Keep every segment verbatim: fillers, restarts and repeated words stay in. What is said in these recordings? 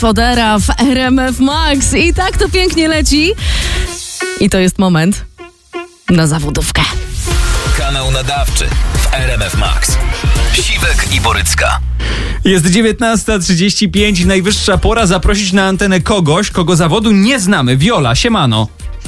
Podera w R M F Max. I tak to pięknie leci. I to jest moment na zawodówkę. Kanał nadawczy w R M F Max. Siwek i Borycka. Jest dziewiętnasta trzydzieści pięć, najwyższa pora zaprosić na antenę kogoś, kogo zawodu nie znamy. Wiola, siemano.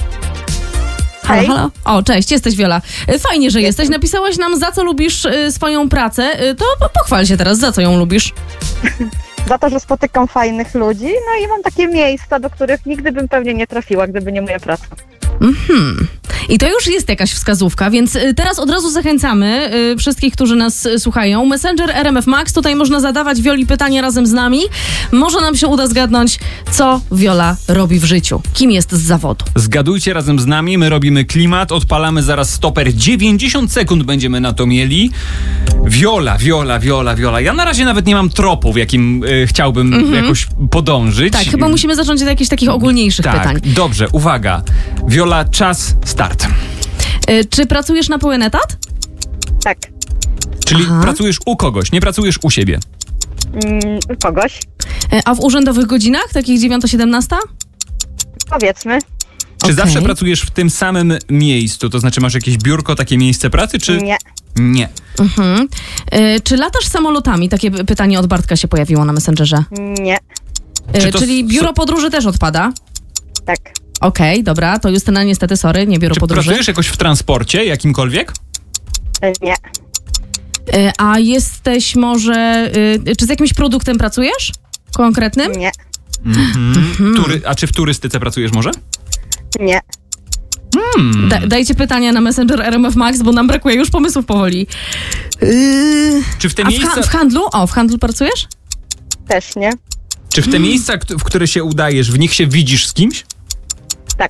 Halo, halo. O, cześć, jesteś Wiola. Fajnie, że jesteś. Napisałaś nam, za co lubisz y, swoją pracę. Y, to pochwal się teraz, za co ją lubisz? Za to, że spotykam fajnych ludzi, no i mam takie miejsca, do których nigdy bym pewnie nie trafiła, gdyby nie moja praca. Mhm. I to już jest jakaś wskazówka, więc teraz od razu zachęcamy y, wszystkich, którzy nas y, słuchają. Messenger R M F Max, tutaj można zadawać Wioli pytania razem z nami. Może nam się uda zgadnąć, co Wiola robi w życiu. Kim jest z zawodu. Zgadujcie razem z nami, my robimy klimat, odpalamy zaraz stoper. dziewięćdziesiąt sekund będziemy na to mieli. Wiola, Wiola, Wiola, Wiola. Ja na razie nawet nie mam tropu, w jakim y, chciałbym mhm. jakoś podążyć. Tak, chyba musimy zacząć od jakichś takich ogólniejszych tak, pytań. Dobrze, uwaga. Wiola, czas, start. Y, czy pracujesz na pełen etat? Tak. Czyli Aha. pracujesz u kogoś, nie pracujesz u siebie. Mm, kogoś? Y, a w urzędowych godzinach, takich dziewiąta siedemnasta? Powiedzmy. Czy Okay. zawsze pracujesz w tym samym miejscu? To znaczy masz jakieś biurko, takie miejsce pracy, czy... Nie. Nie. Mhm. Y, czy latasz samolotami? Takie pytanie od Bartka się pojawiło na Messengerze. Nie. Y, Czy to czyli s- biuro podróży też odpada? Tak. Okej, okay, dobra, to Justyna niestety, sorry, nie biuro Czy podróży. pracujesz jakoś w transporcie jakimkolwiek? Nie. Y, a jesteś może... Y, czy z jakimś produktem pracujesz? Konkretnym? Nie. Mhm. Tury- a czy w turystyce pracujesz może? Nie. Hmm. Da, dajcie pytania na Messenger R M F Max, bo nam brakuje już pomysłów powoli. Yy... Czy w te A w, miejsca... ha- w handlu? O, w handlu pracujesz? Też nie. Czy w te miejsca, kt- w które się udajesz, w nich się widzisz z kimś? Tak.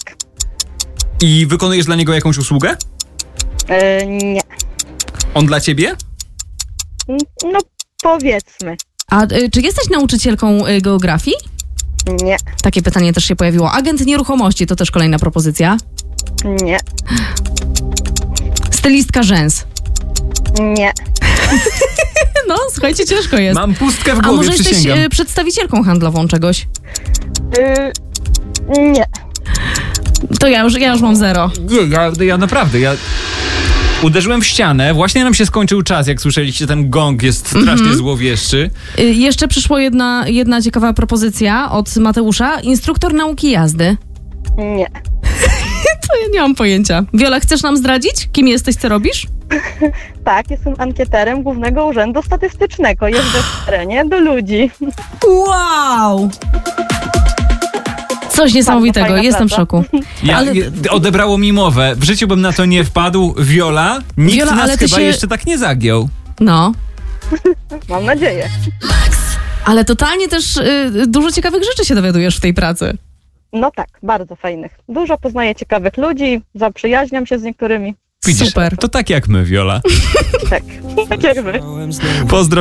I wykonujesz dla niego jakąś usługę? E, nie. On dla ciebie? No, powiedzmy. A y, czy jesteś nauczycielką y, geografii? Nie. Takie pytanie też się pojawiło. Agent nieruchomości to też kolejna propozycja. Nie. Stylistka rzęs. Nie. No, słuchajcie, ciężko jest. Mam pustkę w A głowie, może jesteś przysięgam. y, przedstawicielką handlową czegoś? E, nie. To ja już, ja już mam zero. Nie, ja, ja naprawdę, ja... Uderzyłem w ścianę, właśnie nam się skończył czas, jak słyszeliście, ten gong jest strasznie Mhm. złowieszczy. Y, jeszcze przyszła jedna, jedna ciekawa propozycja od Mateusza. Instruktor nauki jazdy. Nie. To ja nie mam pojęcia. Wiola, chcesz nam zdradzić? Kim jesteś, co robisz? Tak, jestem ankieterem Głównego Urzędu Statystycznego. Jeżdżę w terenie do ludzi. Wow! Coś niesamowitego, fajna jestem w praca. szoku. Ja, Ale- je- odebrało mi mowę. W życiu bym na to nie wpadł. Wiola, nikt Wiola, nas ale ty chyba się- jeszcze tak nie zagiął. No. Mam nadzieję. Ale totalnie też y, dużo ciekawych rzeczy się dowiadujesz w tej pracy. No tak, bardzo fajnych. Dużo poznaję ciekawych ludzi, zaprzyjaźniam się z niektórymi. Widzisz, Super. to tak jak my, Wiola. Tak, tak jak wy. Pozdro.